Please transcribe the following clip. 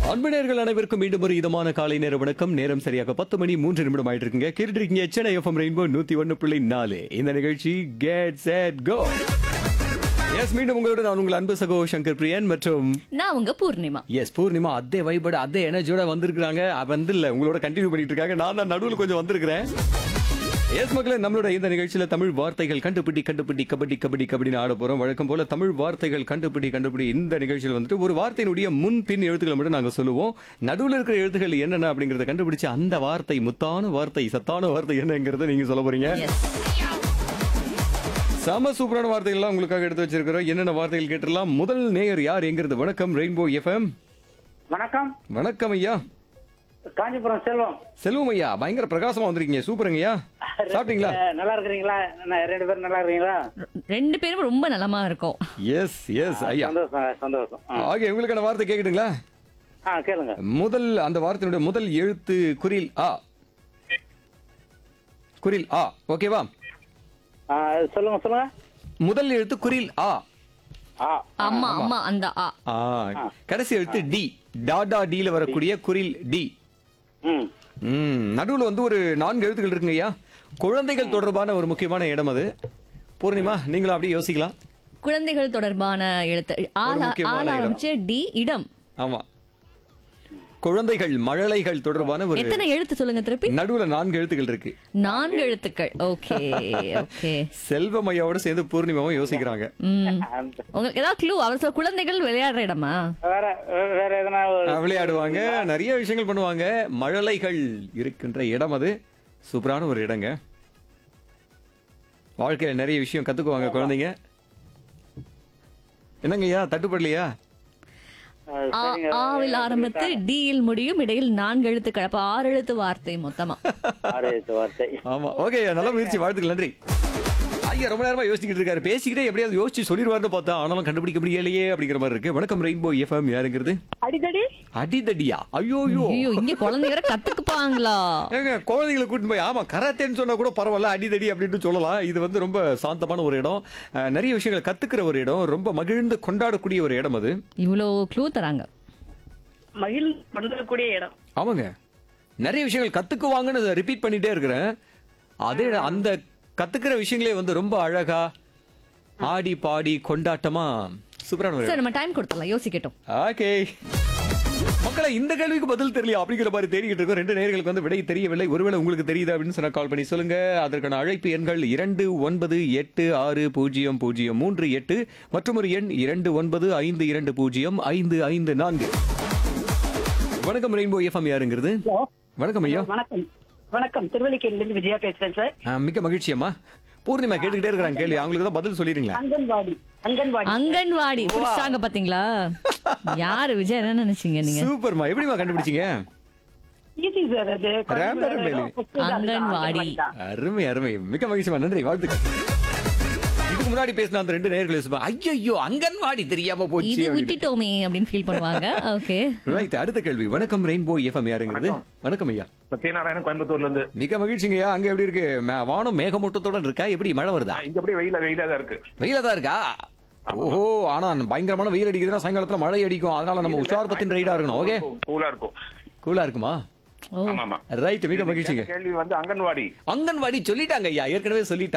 அன்பனர்கள் அனைவருக்கும் மீண்டும் ஒரு இதமான காலை நேர வணக்கம். நேரம் சரியாக 10 மணி 3 நிமிடம் ஆயிட்டு இருக்குங்க. கேட்டுருக்கீங்க சென்னை எஃப்எம் ரெயின்போ 101.4. இந்த நிகழ்ச்சி கெட் செட் கோ. எஸ், மீண்டும் உங்களோட நான் உங்கள் அன்பு சகோ சங்கர் பிரியன் மற்றும் நான் உங்க பூர்ணிமா. எஸ் பூர்ணிமா அதே வைபோட அதே எனர்ஜியோட வந்திருக்காங்க. வந்து இல்ல உங்களோட கண்டினியூ பண்ணிட்டு இருக்காங்க. நான் தான் நடுவில் கொஞ்சம் வந்திருக்கிறேன். எஸ் மக்களே, நம்மளோட இந்த நிகழ்ச்சியில தமிழ் வார்த்தைகள் கண்டுபிடி கபடி கபடின்னு ஆட போறோம். வழக்கம் போல தமிழ் வார்த்தைகள் கண்டுபிடி இந்த நிகழ்ச்சியில் வந்துட்டு ஒரு வார்த்தையினுடைய முன் பின் எழுத்துக்களை மட்டும் நாங்க சொல்லுவோம். நடுவில் இருக்கிற எழுத்துக்கள் என்னென்ன அப்படிங்கறத கண்டுபிடிச்சு அந்த வார்த்தை முத்தான வார்த்தை சத்தான வார்த்தை என்னங்கிறத நீங்க சொல்ல போறீங்க. சம சூப்பரான வார்த்தைகள்லாம் உங்களுக்காக எடுத்து வச்சிருக்கிறோம். என்னென்ன வார்த்தைகள் கேட்டுடலாம். முதல் நேயர் யார் எங்கிறது? வணக்கம் ரெயின்போ எஃப்எம். வணக்கம். வணக்கம் ஐயா. காஞ்சிபுரம் செல்வம். செல்வம் ஐயா, பயங்கர பிரகாசமா வந்திருக்கீங்க. சூப்பருங்க ஐயா. சாப்பிட்டீங்களா? நல்லா இருக்கிறீங்களா? ரெண்டு பேரும் நல்லா இருக்கீங்களா? ரெண்டு பேரும் ரொம்ப நலமா இருக்கோம். எஸ் எஸ் ஐயா, சந்தோஷம். ஆகிய உங்களுக்கான வார்த்தை கேக்குதுங்களா? கேளுங்க. அந்த வார்த்தையினுடைய முதல் எழுத்து குறில் ஆ. குறில் ஆ, ஓகேவா? சொல்லுங்க. முதல் எழுத்து குறில் ஆ. அம்மா அம்மா அந்த ஆ. கடைசி எழுத்து டி. டாடா டீல வரக்கூடிய குறில் டி. நடுவுல வந்து ஒரு 4 எழுத்துக்கள் இருக்குங்க ஐயா. குழந்தைகள் தொடர்பான ஒரு முக்கியமான இடம் அது. பூர்ணிமா, நீங்களும் அப்படியே யோசிக்கலாம். குழந்தைகள் தொடர்பான எழுத்து ஆரம்பிச்சு டி இடம். ஆமா, குழந்தைகள் மழலைகள் தொடர்பான ஒரு எத்தனை எழுத்து சொல்லுங்க திருப்பி? நடுவுல 4 எழுத்துக்கள் இருக்கு. 4 எழுத்துக்கள். Okay okay. செல்வமையாவோட சேர்ந்து பூர்ணிமாவும் யோசிக்கிறாங்க. உங்களுக்கு ஏதாவது க்ளூ? அவர் சொல்ல குழந்தைகள் விளையாடுற இடமா? வேற எதனா விளையாடுவாங்க, நிறைய விஷயங்கள் பண்ணுவாங்க. மழலைகள் இருக்கின்ற இடம் அது. சூப்பரான ஒரு இடங்க. வாழ்க்கையில நிறைய விஷயம் கத்துக்குவாங்க குழந்தைங்க. என்னங்கய்யா, தட்டுப்படலையா? ஆவில் ஆரம்பித்து டியில் முடியும், இடையில் 4 எழுத்துக்கள். அப்ப 6 எழுத்து வார்த்தை மொத்தமா. 6 எழுத்து வார்த்தை. ஆமா, ஓகே, நல்ல முயற்சி, வாழ்த்துக்கள், நன்றி. ஐயா ரொம்ப நேரமா யோசிச்சுட்டு இருக்காரு. பேசிக்கிட்டே எப்படியாவது யோசிச்சு சொல்லிடுவாருன்னு பார்த்தா ஆனாலும் கண்டுபிடிக்க முடியலையே அப்படிங்கிற மாதிரி இருக்கு. வணக்கம் ரெயின்போ எஃப்எம், யாருங்கிறது? அடிதடியா? ஐயோ ஐயோ, இங்க குழந்தைங்க கத்துக்குப்பாங்களா? ஏங்க, குழந்தைகளை கூட்டிட்டு போய் ஆமா கராத்தேன்னு சொன்னா கூட பரவாயில்ல, அடிதடி அப்படின்னு சொல்லலாம். இது வந்து ரொம்ப சாந்தமான ஒரு இடம், நிறைய விஷயங்கள் கத்துக்கிற ஒரு இடம், ரொம்ப மகிழ்ந்து கொண்டாடக்கூடிய ஒரு இடம் அது. இவ்வளோ க்ளூ தராங்க. மகிழ் கொண்டாடக்கூடிய இடம். ஆமாங்க, நிறைய விஷயங்கள் கத்துக்குவாங்கன்னு ரிப்பீட் பண்ணிட்டே இருக்கிறேன். அதே அந்த கத்துக்கிற விஷயங்களே வந்து ரொம்ப அழகா ஆடி பாடி கொண்டாட்டமா சூப்பரான ஒரு. சார், நம்ம டைம் கொடுத்தலாம், யோசிக்கட்டும். ஓகே மக்களை, இந்த கேள்விக்கு பதில் தெரியல அப்படிங்கிற மாதிரி தேடிக்கிட்டு இருக்கோம். 2 நேயர்களுக்கு வந்து விடை தெரியவில்லை. ஒருவேளை உங்களுக்கு தெரியுது அப்படின்னு சொன்னா கால் பண்ணி சொல்லுங்க. அதற்கான அழைப்பு எண்கள் 29860038 மற்றும் ஒரு எண் 2952205554. வணக்கம் ரெயின்போ எஃப்எம், யாருங்கிறது? வணக்கம் ஐயா. வணக்கம். திருவள்ளிக்கேணிலிருந்து விஜயா பேசுறேன் சார். மிக்க மகிழ்ச்சி அம்மா. பூர்ணிமா கேட்டுக்கிட்டே இருக்கிறாங்க கேள்வி, அவங்களுக்கு தான் பதில் சொல்லிடுங்களா? அங்கன்வாடி புடிச்சாங்க பாத்தீங்களா? யாரு விஜய், என்ன நினைச்சீங்க நீங்க? சூப்பர்மா, எப்படிமா கண்டுபிடிச்சீங்க? அங்கன்வாடி. அருமை அருமை, மிக்க மகிழ்ச்சிமா, நன்றி, வாழ்த்துக்கள். இதுக்கு முன்னாடி பேசின அந்த 2 நேயர்கள் ஐயோ அங்கன்வாடி தெரியாம போச்சு, இது விட்டுட்டோமே அப்படின்னு ஃபீல் பண்ணுவாங்க. Okay right. அடுத்த கேள்வி. வணக்கம் ரெயின்போ எஃப்எம், யாருங்கிறது? வணக்கம் ஐயா. சத்யநாராயணன், கோயம்புத்தூர்ல இருந்து. மிக மகிழ்ச்சிங்கய்யா. அங்க எப்படி இருக்கு? வானம் மேகமூட்டத்தோட இருக்கா? எப்படி மழை வருதா? இங்க அப்படியே வெயிலா தான் இருக்கு. வெயிலா தான் இருக்கா? ஓஹோ, ஆனா பயங்கரமான வெயில் அடிக்குதுன்னா சாயங்காலத்துல மழை அடிக்கும். அதனால நம்ம உஷார்பத்தின் ரைடா இருக்கணும். ஓகே, கூலா இருக்கும். கூலா இருக்குமா? ஆமா. ரைட், மிக மகிழ்ச்சிங்க. கேள்வி வந்து அங்கன்வாடி சொல்லிட்டாங்க ஐயா, ஏற்கனவே சொல்லிட்டாங்க.